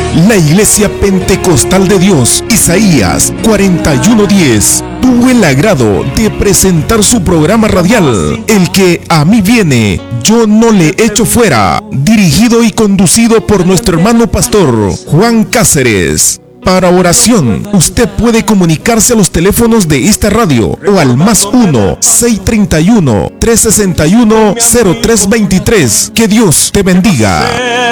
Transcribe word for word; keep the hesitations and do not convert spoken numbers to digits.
La Iglesia Pentecostal de Dios, Isaías cuarenta y uno diez, tuvo el agrado de presentar su programa radial, El que a mí viene, yo no le echo fuera, dirigido y conducido por nuestro hermano pastor Juan Cáceres. Para oración, usted puede comunicarse a los teléfonos de esta radio o al más uno, seiscientos treinta y uno, trescientos sesenta y uno, cero tres veintitrés. Que Dios te bendiga.